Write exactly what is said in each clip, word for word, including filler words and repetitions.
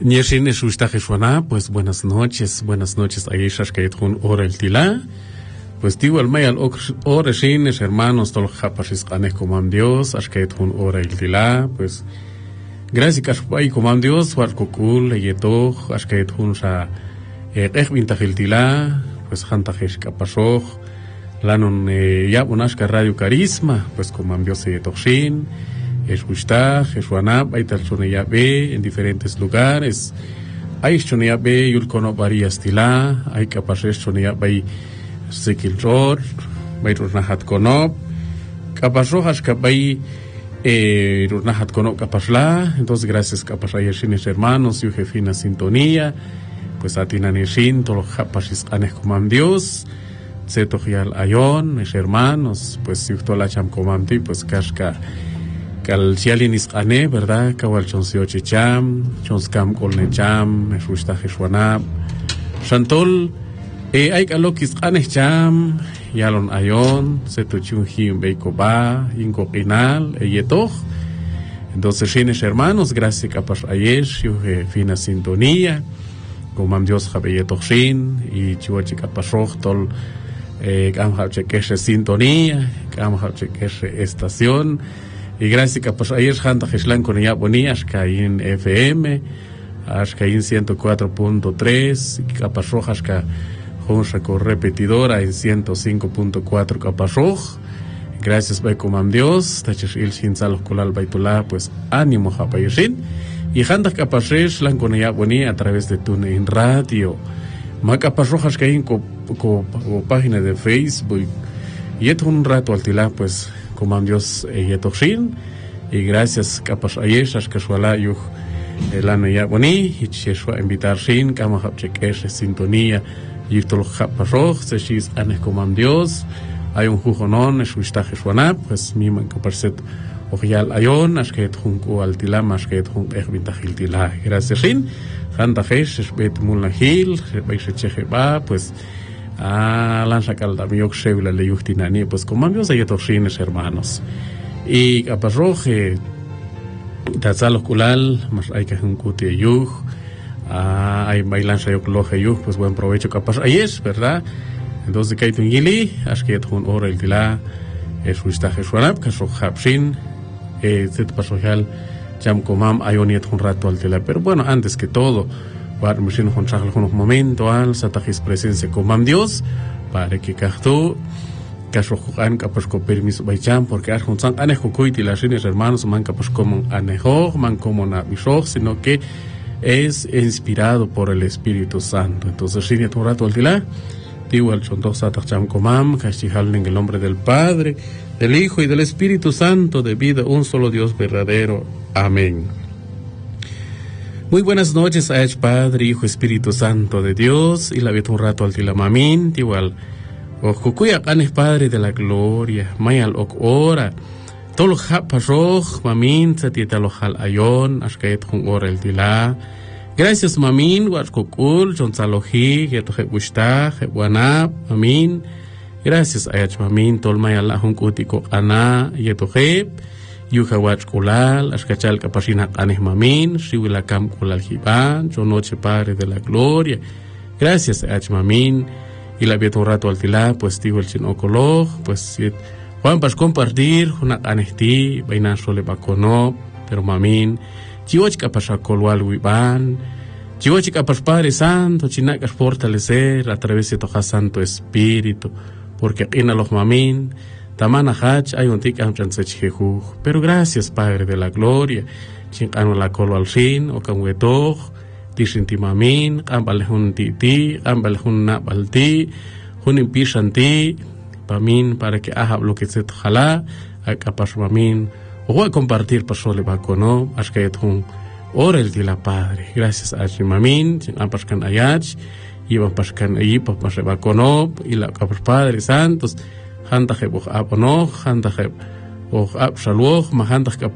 Nyeshin Shushtajeshuana, pues buenas noches, buenas noches, Aisha Shkaitun Ora el Tila. Pues digo el Mayal Ora Shines, hermanos, Tol Japashis Kanek Comam Dios, Ashkaitun Ora el Tila, pues gracias Kashpai Comam Dios, Warkukul, Yetoh, Ashkaitun Sha Echbintahil Tila, pues Hantajesh Kapashoch, Lanon Yabunashka Radio Carisma, pues Comam Dios Yetohshin. Escuchar, Eshuanab, hay tal Choneyabe en diferentes lugares. Hay Choneyabe, Yulkono varias tila, hay capaces Choneyabe, Sekil Ror, hay Runahat Konob, Capasrojas Capay, Runahat Konob Capasla. Entonces, gracias Capasayashines hermanos, y jefina sintonía, pues Atinaneshin, Tolo Japasis Anes Comam Dios, Zetojial Ayon, es hermanos, pues si Tola Cham Comamti, pues Kashka. Kal sialin isqane, ¿verdad? Kawal chonsioche cham, chonskam kolne cham, eshushta jeshuanab. Shantol, eh, hay kalok isqane cham, yalon ayon, setuchun him beikoba, incoquinal, eyetoch. Entonces, shines hermanos, gracias capas ayesh, yuhe fina sintonía, comam Dios jabeyetoch shin, y chuache capas tol, eh, kamhauche keshe sintonía, kamhauche keshe estación. Y gracias que pues ayer Hanta Jeslan con ella bonía, hasta en F M, hasta en ciento cuatro punto tres, y capas rojas que Honsa con repetidora en ciento cinco punto cuatro capas rojas. Gracias, Bay Comam Dios, Tachas Il Shin Salos Kolal Baitulá, pues ánimo Japayoshin. Y Hanta capas Jeslan con ella bonía a través de TuneIn Radio. Más capas rojas que hay en página de Facebook. Y esto un rato al tilá, pues. Comam Dios Yetoxin, y gracias capas ayeshas que suala yuh el ano ya boni, y cheshua invitar sin, kama hapchekesh sintonía, y tol haparoj, se shis anes Comam Dios, hay un jujonon, es wistaje suanap, pues mi man caparset ojial ayon, as que junco al tilam, as que jun echbintahil tila, gracias sin, hantajesh, es bet mulnahil, se vais chejeba, pues. Ah, lanza calda mi oxebla le yuhtinani, pues como amigos de Yetoxines hermanos. Y aparroje, tazalos kulal, más hay que un cutie yuh, ah, hay bailanza yokloje yuh, pues buen provecho capaz. Ahí es, ¿verdad? Entonces, que hay un gili, as que un hora el tila, es wistaje suanap, que so hapsin, eh, zet pasojal, jam comam, hay un yet un rato al tila. Pero bueno, antes que todo, para machine con chakal con un momento al satajis presencia Comam Dios para que cachto caso juan capaz con permiso baicham porque ar con san anejo coiti las hermanos man capaz como anejo man como na bisog sino que es inspirado por el Espíritu Santo. Entonces si tu rato al tila digo al chonto satajam comam cachijal en el nombre del Padre, del Hijo y del Espíritu Santo, de vida un solo Dios verdadero. Amén. Muy buenas noches a Ech Padre, Hijo, Espíritu Santo de Dios, y la vida un rato al tilamamin, igual. O Kukuya Kanes Padre de la Gloria, Mayal Ok Ora, Tol Haparoj, Mamin, Satietalojal Ayon, Ashkaet Hun Ora el Tila. Gracias, Mamin, Warkukul, Jonsaloji, Yetoje Bushta, Wanab, Mamin. Gracias a Ech Mamin, Tol Mayal Ahun Kutiko Ana, Yetoje. Yuhawach kulal, ashkachal kapashina anes mamin, shiwilakam kulal hiban, yo noche Padre de la Gloria. Gracias a mamin, y la vieta un rato al tilá, pues digo el chinocolog, pues Juan pas compartir, una anesti, vainan sole bacono, pero mamin, chiwoch kapashakol wiban, chiwoch kapash Padre Santo, chinakas fortalecer a través de toja Santo Espíritu, porque ina los mamin, Tamana hach hay un tic jehu, pero gracias Padre de la Gloria, chincano la colo al fin, o canwetoj, tishintimamin, ambalehun titi, ambalehun nabalti, hun impishanti, pamin para que haga lo que se jala, a capasmamin, o voy a compartir pasole bacono, ashkayethun, ora el día Padre, gracias a chimamin, chimpascan ayach, iban pascan ahí, papas bacono, y la capas Padre Santos. Hantajeb och abonog, hantajeb och abshalwog, ma hantaj kapas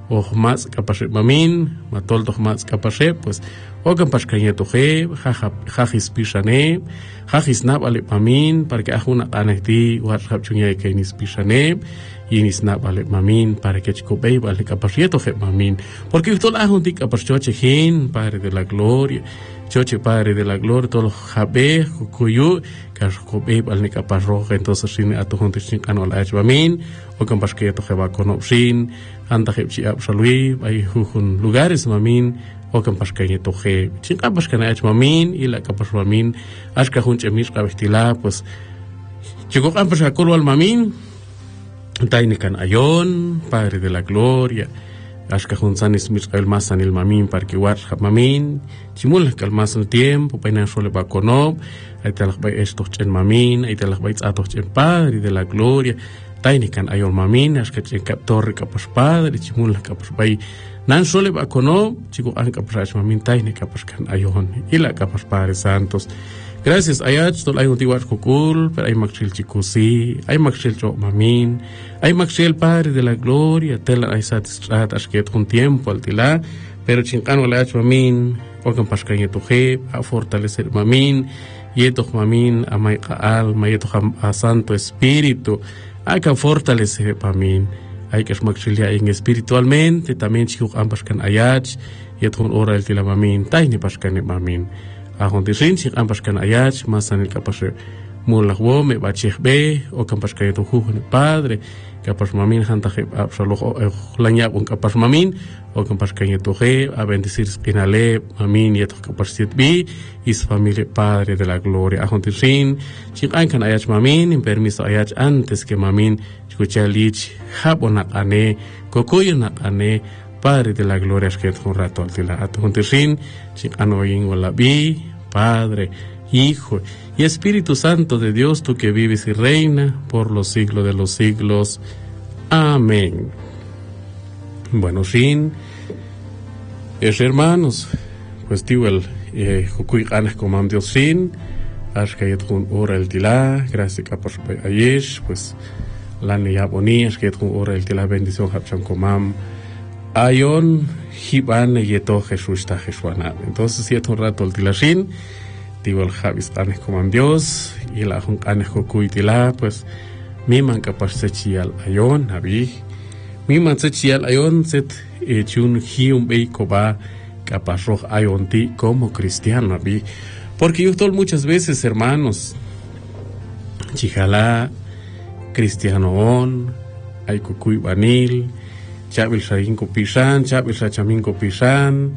o más capashe mamin matol doch más capashe pues o kan paskanye toje jaja jajis pishane jajis nab ale mamin para que ajuna anekti war hapchunya ke nis pishane y nis nab ale mamin para que chico be vale capashe toje mamin porque tol ajun dik capashe hin padre de la gloria choche padre de la gloria tol jabe kuyu kasco be vale capasro entonces sin atuhun tin kanol aj mamin o kan paskanye toje va conopsin anda hepchi absolui ay hujun lugares mamin o kan paskanye toje chin kan paskanye ach mamin y la kapas mamin aska hun chemis qabestila pues chico kan paskakol wal mamin tainikan ayon padre de la gloria aska hun sanis mis el masan el mamin par que war mamin chimul kalmas el tiempo pena sole ba konob ay talak bay estos chen mamin ay talak bay atos chen padre de la gloria tainikan ayon mamin aska chen kaptor kapas padre chimul kapas bay nan sole ba kono chico an kapas mamin tainika paskan ayon ila kapas padre santos gracias ayach tol ayon tiwar kokul pero ay makchil chico si ay makchil cho mamin ay makchil padre de la gloria tela ay satisfat asket un tiempo al tila pero chinkan wala ach mamin o kan paskan yetoje a fortalecer mamin yeto mamin amay kaal mayeto a santo espíritu hay que fortalecer mamin hay que esmagchilia en espiritualmente también chico ambas kan ayach yeton ora el tila mamin taini paskan mamin a honti sinchi ambas kan ayach masan el capaz mulahwo me bachebe o kan paskan yeto juhne padre capaz mamin hanta absoluto lanya un capaz mamin o kan paskan yeto he a bendecir spinale mamin yeto capaz bi is familia padre de la gloria a honti sin chico kan ayach mamin en permiso ayach antes que mamin escuchalich jabonak ane kokoyonak ane padre de la gloria es que un rato al tila atuntesin sin anoyin wala bi padre hijo y espíritu santo de Dios tú que vives y reina por los siglos de los siglos amén. Bueno sin es hermanos pues tío el kokoy ganas como Dios sin ashkayet un ora el tila gracias por ayesh pues la niya bonias que tu ora el que la bendición hapcham komam ayon hiban yeto Jesús ta Jesuana entonces si un rato el tilashin digo el javis tanes komam Dios y la hun kanes kokuitila pues mi man capaz sechial ayon abi mi man sechial ayon set echun hium be koba capaz roh ayon ti como cristiano abi porque yo tol muchas veces hermanos chijala cristiano on ay kukuy banil chabil sayin ko pisan chabil sa chamin ko pisan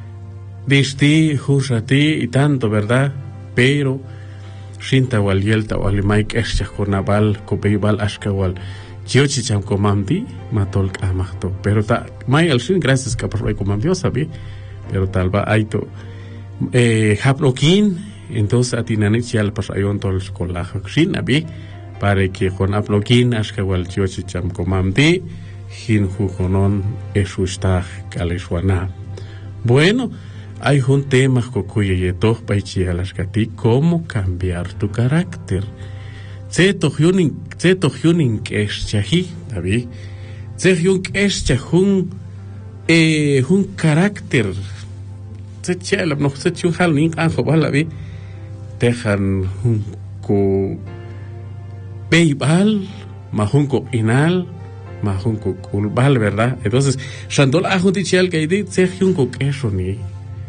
disti husati y tanto verdad pero shinta wal yelta wal maik escha konabal ko peibal ashkawal chiochi cham ko mamdi matol kamahto pero ta mai al shin gracias ka por ko mamdi sabe pero tal va aito eh haplokin entonces atinane chial pas ayon tol skola shin abi para que con aploquín ashkawal chiochi cham komamti hin jujonon esustah kaleshwana. Bueno, hay un tema kokuye yeto paichi alashkati cómo cambiar tu carácter. Zeto hyunin zeto hyunin keschahi, David. Ze hyun keschahun eh un carácter. Ze chelab no ze chu hal ning an khobal abi. Tejan un ko Beibal, Mahunko Inal, Mahunko Kulbal, ¿verdad? Entonces, Shandol Ahuntichal Gaidit, Sejunko Keshoni.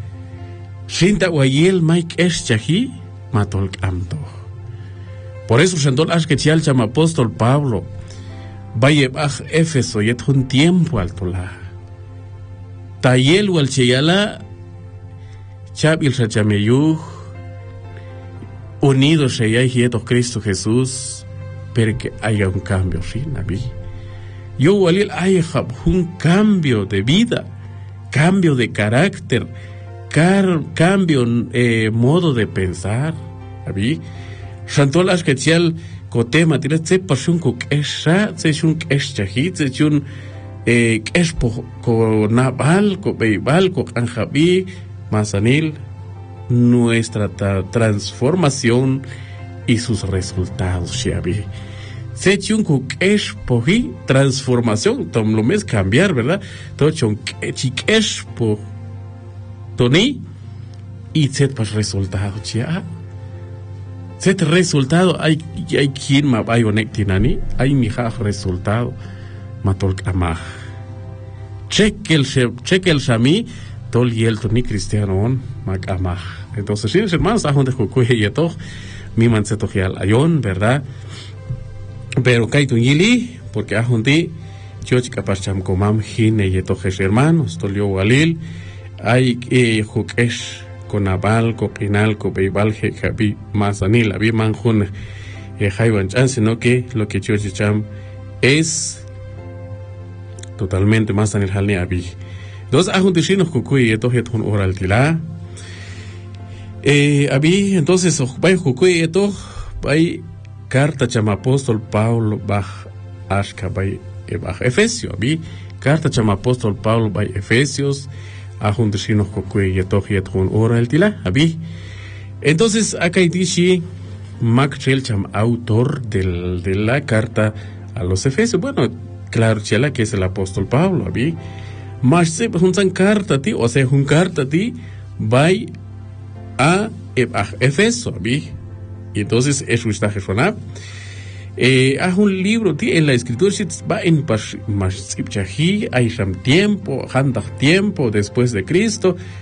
Shinta Wayel Mike Eschahi, Matol Amto. Por eso Shandol Ashkechial chama apóstol Pablo, Bayebach Éfeso, yet un tiempo altola. Tayel Walcheyala, Chabil Sachameyuj, unidos ella y Jeto Cristo Jesús, pero que haya un cambio, sí, Nabi. Yo walil hay un cambio de vida, cambio de carácter, car, cambio eh, modo de pensar, Nabi. Shantol Ashketial Kotema tiene se pasión con esa, se es un eschahit, se es un eh espo con nabal, con beibal, con anjabi, masanil, nuestra transformación y sus resultados, Shabi. Se chunku kesh pohi transformación, tom lo mes cambiar, ¿verdad? Todo chon kesh po toni y set pas resultado, chia. Set resultado, hay hay quien ma hay onectinani, hay mi ja resultado, matol amah. Check el check el shami, tol y el toni cristiano on, mag amah. Entonces, sí, hermanos, a donde jucuye y todo, mi man se toque al ayón, ¿verdad? Pero kai tu yili, porque a donde yo chica pacham comam hine y toque hermanos, tolio walil, hay eh, jukesh con abal, copinal, copeibal, jejabi, mazanil, abi manjun, eh, jaiwan chan, sino que lo que yo chicham es totalmente más en el halne abi. Dos a donde chinos jucuye y toque un oral tila. Eh, abi, entonces, vai jucuye y todo, vai carta chama apóstol Paulo baj ashka by baj Efesio abi carta chama apóstol Paulo by Efesios a hundishino kokue yetoh yetun ora el tila abi. Entonces acá dice Macchel cham autor del, de la carta a los Efesios. Bueno, claro chela que es el apóstol Pablo abi mas se juntan carta ti o sea un carta ti by a baj Efesio abi. Y entonces eso está gestionado. Eh, haz un libro, tío, en la escritura va en más hay tiempo, tiempo después de Cristo.